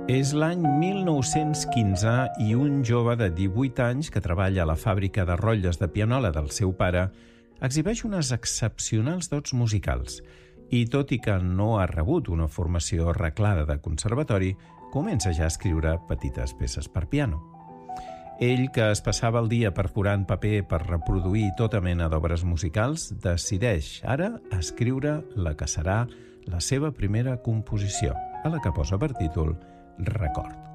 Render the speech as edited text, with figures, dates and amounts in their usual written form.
És l'any 1915 i un jove de 18 anys que treballa a la fàbrica de rotlles de pianola del seu pare exhibeix unes excepcionals dots musicals i, tot i que no ha rebut una formació arreglada de conservatori, comença ja a escriure petites peces per piano. Ell, que es passava el dia perforant paper per reproduir tota mena d'obres musicals, decideix ara escriure la que serà la seva primera composició, a la que posa per títol Record.